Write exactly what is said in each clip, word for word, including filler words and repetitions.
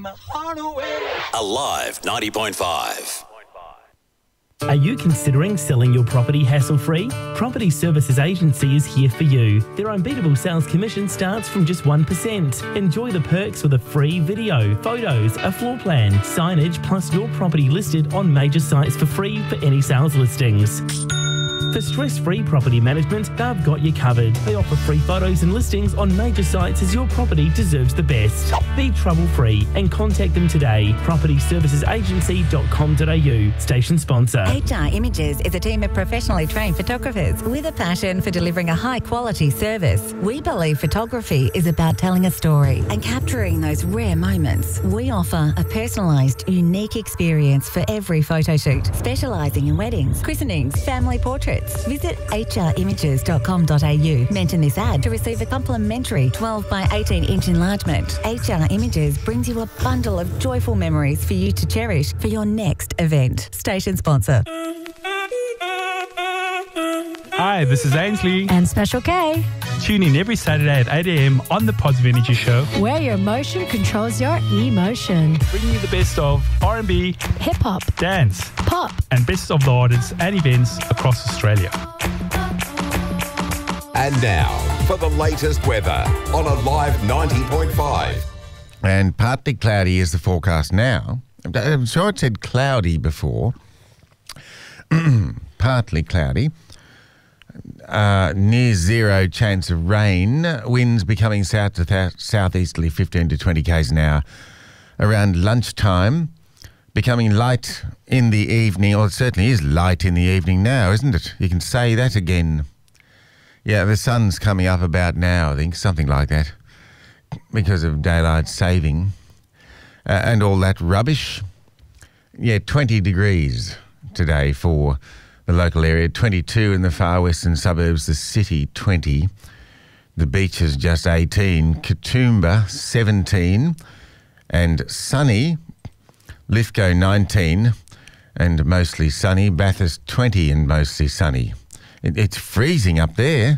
Alive ninety point five. Are you considering selling your property hassle-free? Property Services Agency is here for you. Their unbeatable sales commission starts from just one percent. Enjoy the perks with a free video, photos, a floor plan, signage, plus your property listed on major sites for free for any sales listings. For stress-free property management, they've got you covered. They offer free photos and listings on major sites as your property deserves the best. Be trouble-free and contact them today. property services agency dot com dot a u. Station sponsor. H R Images is a team of professionally trained photographers with a passion for delivering a high-quality service. We believe photography is about telling a story and capturing those rare moments. We offer a personalised, unique experience for every photo shoot, specialising in weddings, christenings, family portraits. Visit h r images dot com dot a u. Mention this ad to receive a complimentary twelve by eighteen inch enlargement. H R Images brings you a bundle of joyful memories for you to cherish for your next event. Station sponsor. Hi, this is Ainsley. And Special K. Tune in every Saturday at eight a m on the Positive Energy Show, where your motion controls your emotion. Bringing you the best of R and B, hip-hop, dance, pop, and best of the artists and events across Australia. And now, for the latest weather on Alive ninety point five. And partly cloudy is the forecast now. I'm sure it said cloudy before. Partly cloudy. Uh, near zero chance of rain. Winds becoming south to th- southeasterly fifteen to twenty k's an hour around lunchtime. Becoming light in the evening, or it certainly is light in the evening now, isn't it? You can say that again. Yeah, the sun's coming up about now, I think, something like that, because of daylight saving uh, and all that rubbish. Yeah, twenty degrees today for the local area, twenty-two in the far western suburbs, the city twenty, the beaches just eighteen, Katoomba seventeen, and sunny, Lithgow nineteen, and mostly sunny, Bathurst twenty and mostly sunny. It, it's freezing up there.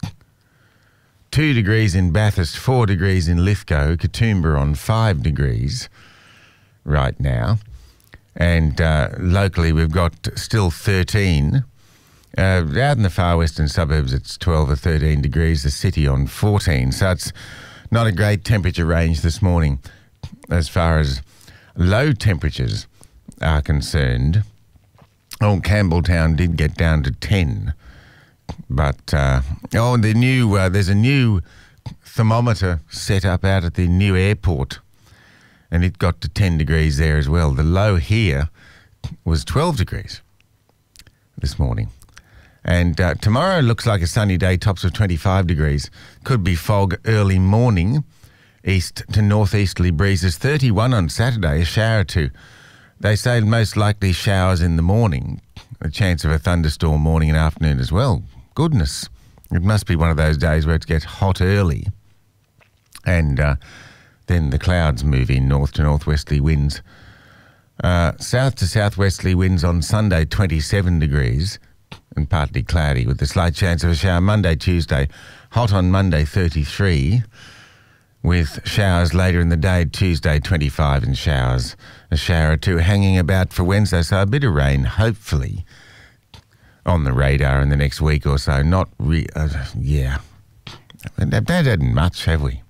Two degrees in Bathurst, four degrees in Lithgow, Katoomba on five degrees right now. And uh, locally, we've got still thirteen. Uh, out in the far western suburbs, it's twelve or thirteen degrees. The city on fourteen. So it's not a great temperature range this morning as far as low temperatures are concerned. Oh, Campbelltown did get down to ten. But, uh, oh, the new, uh, there's a new thermometer set up out at the new airport. And it got to ten degrees there as well. The low here was twelve degrees this morning. And uh, tomorrow looks like a sunny day, tops of twenty-five degrees. Could be fog early morning, east to northeasterly breezes. thirty-one on Saturday, a shower or two. They say most likely showers in the morning. A chance of a thunderstorm morning and afternoon as well. Goodness, it must be one of those days where it gets hot early. And uh, then the clouds move in, north to northwesterly winds. Uh, south to southwesterly winds on Sunday, twenty-seven degrees and partly cloudy with a slight chance of a shower Monday, Tuesday. Hot on Monday, thirty-three, with showers later in the day, Tuesday, twenty-five and showers. A shower or two hanging about for Wednesday, so a bit of rain, hopefully, on the radar in the next week or so. Not re... Uh, yeah. They've not had much, have we?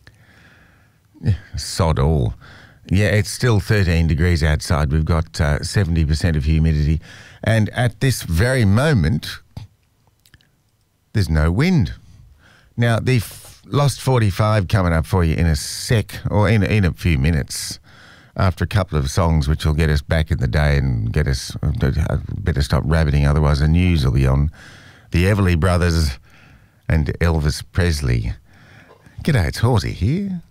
Sod all. Yeah, it's still thirteen degrees outside. We've got uh, seventy percent of humidity. And at this very moment, there's no wind. Now, the f- Lost forty-five coming up for you in a sec, or in, in a few minutes, after a couple of songs which will get us back in the day and get us... Uh, better stop rabbiting, otherwise the news will be on. The Everly Brothers and Elvis Presley. G'day, it's Horsey here.